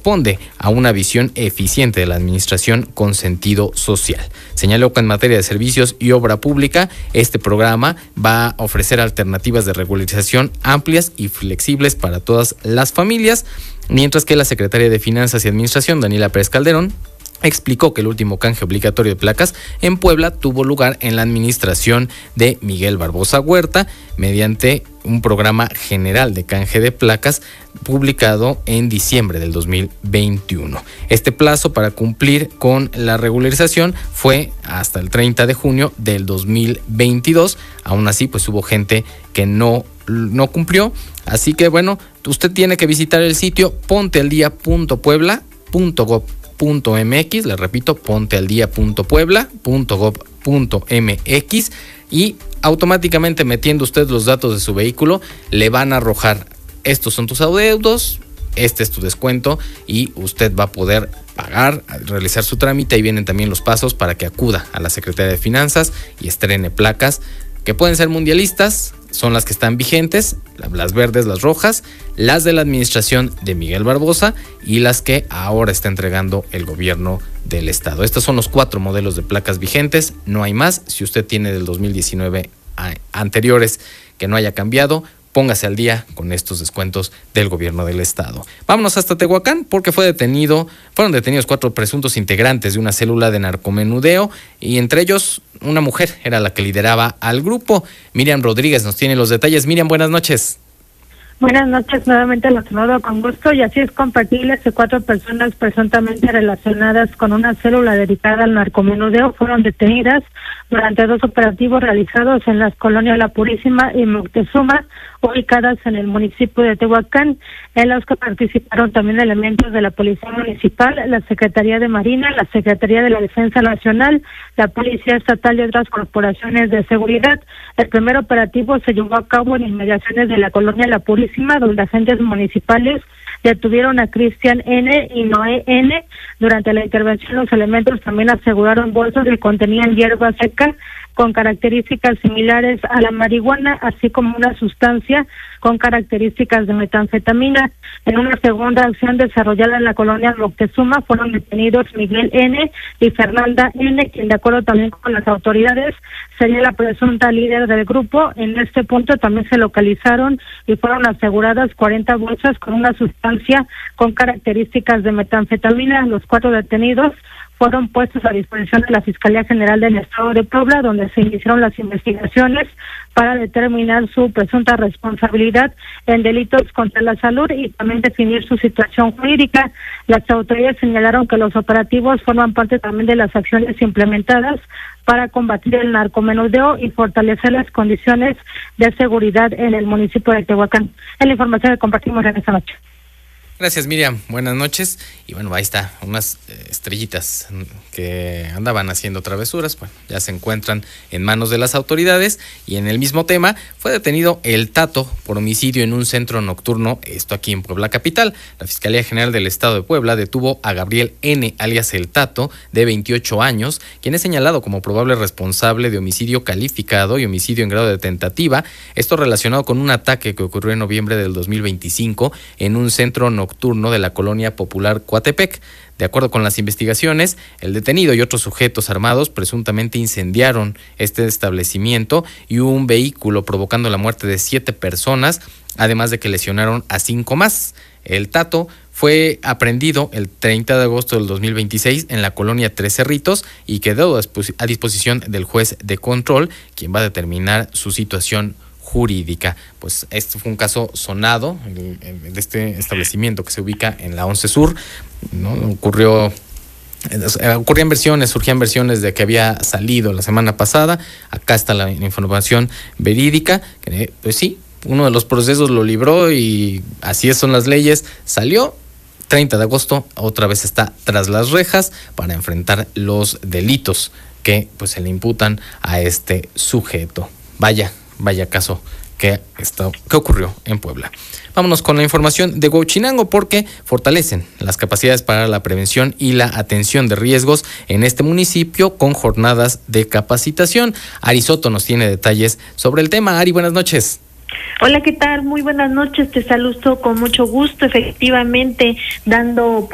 responde a una visión eficiente de la administración con sentido social. Señaló que en materia de servicios y obra pública, este programa va a ofrecer alternativas de regularización amplias y flexibles para todas las familias, mientras que la secretaria de Finanzas y Administración, Daniela Pérez Calderón, explicó que el último canje obligatorio de placas en Puebla tuvo lugar en la administración de Miguel Barbosa Huerta mediante un programa general de canje de placas publicado en diciembre del 2021. Este plazo para cumplir con la regularización fue hasta el 30 de junio del 2022. Aún así, pues hubo gente que no cumplió. Así que bueno, usted tiene que visitar el sitio pontealdia.puebla.gov.mx, le repito, pontealdia.puebla.gov.mx, y automáticamente metiendo usted los datos de su vehículo le van a arrojar: estos son tus adeudos, este es tu descuento, y usted va a poder pagar, realizar su trámite. Ahí vienen también los pasos para que acuda a la Secretaría de Finanzas y estrene placas que pueden ser mundialistas. Son las que están vigentes, las verdes, las rojas, las de la administración de Miguel Barbosa y las que ahora está entregando el gobierno del estado. Estos son los 4 modelos de placas vigentes, no hay más. Si usted tiene del 2019 anteriores que no haya cambiado, póngase al día con estos descuentos del gobierno del estado. Vámonos hasta Tehuacán, porque fueron detenidos 4 presuntos integrantes de una célula de narcomenudeo, y entre ellos una mujer era la que lideraba al grupo. Miriam Rodríguez nos tiene los detalles. Miriam, buenas noches. Buenas noches, nuevamente los saludo con gusto, y así es, compartirles que 4 personas presuntamente relacionadas con una célula dedicada al narcomenudeo fueron detenidas durante 2 operativos realizados en las colonias La Purísima y Moctezuma, ubicadas en el municipio de Tehuacán, en los que participaron también elementos de la Policía Municipal, la Secretaría de Marina, la Secretaría de la Defensa Nacional, la Policía Estatal y otras corporaciones de seguridad. El primer operativo se llevó a cabo en inmediaciones de la colonia La Purísima, donde agentes municipales detuvieron a Cristian N. y Noé N. Durante la intervención, los elementos también aseguraron bolsas que contenían hierba seca con características similares a la marihuana, así como una sustancia con características de metanfetamina. En una segunda acción desarrollada en la colonia Moctezuma fueron detenidos Miguel N. y Fernanda N., quien, de acuerdo también con las autoridades, sería la presunta líder del grupo. En este punto también se localizaron y fueron aseguradas 40 bolsas con una sustancia con características de metanfetamina. Los 4 detenidos fueron puestos a disposición de la Fiscalía General del Estado de Puebla, donde se iniciaron las investigaciones para determinar su presunta responsabilidad en delitos contra la salud y también definir su situación jurídica. Las autoridades señalaron que los operativos forman parte también de las acciones implementadas para combatir el narcomenudeo y fortalecer las condiciones de seguridad en el municipio de Tehuacán. Es la información que compartimos en esta noche. Gracias, Miriam. Buenas noches. Y bueno, ahí está, unas estrellitas que andaban haciendo travesuras, bueno, ya se encuentran en manos de las autoridades. Y en el mismo tema, fue detenido el Tato por homicidio en un centro nocturno, esto aquí en Puebla capital. La Fiscalía General del Estado de Puebla detuvo a Gabriel N., alias el Tato, de 28 años, quien es señalado como probable responsable de homicidio calificado y homicidio en grado de tentativa, esto relacionado con un ataque que ocurrió en noviembre del 2025 en un centro nocturno de la colonia popular Coatepec. De acuerdo con las investigaciones, el detenido y otros sujetos armados presuntamente incendiaron este establecimiento y un vehículo, provocando la muerte de 7 personas, además de que lesionaron a 5 más. El Tato fue aprehendido el 30 de agosto del 2026 en la colonia Tres Cerritos y quedó a disposición del juez de control, quien va a determinar su situación jurídica. Pues este fue un caso sonado de este establecimiento que se ubica en la 11 Sur, ¿no? Surgían versiones de que había salido la semana pasada. Acá está la información verídica, que pues sí, uno de los procesos lo libró y así son las leyes. Salió 30 de agosto, otra vez está tras las rejas para enfrentar los delitos que pues se le imputan a este sujeto. Vaya caso que ocurrió en Puebla. Vámonos con la información de Huauchinango, porque fortalecen las capacidades para la prevención y la atención de riesgos en este municipio con jornadas de capacitación. Ari Soto nos tiene detalles sobre el tema. Ari, buenas noches. Hola, ¿qué tal? Muy buenas noches, te saludo con mucho gusto, efectivamente, dando